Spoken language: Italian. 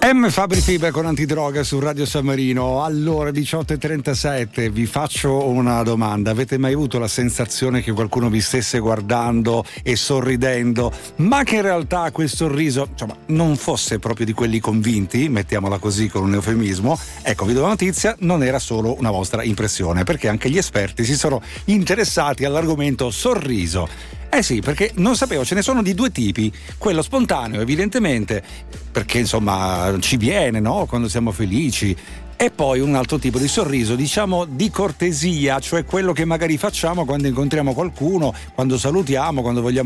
Fabri Fibra con Antidroga su Radio San Marino. Allora, 18:37, vi faccio una domanda. Avete mai avuto la sensazione che qualcuno vi stesse guardando e sorridendo, ma che in realtà quel sorriso, insomma, non fosse proprio di quelli convinti, mettiamola così con un eufemismo? Ecco, vi do la notizia, non era solo una vostra impressione, perché anche gli esperti si sono interessati all'argomento sorriso. Eh sì, perché non sapevo, ce ne sono di due tipi. Quello spontaneo, evidentemente, perché insomma ci viene, no? Quando siamo felici. E poi un altro tipo di sorriso, diciamo di cortesia, cioè quello che magari facciamo quando incontriamo qualcuno, quando salutiamo, quando vogliamo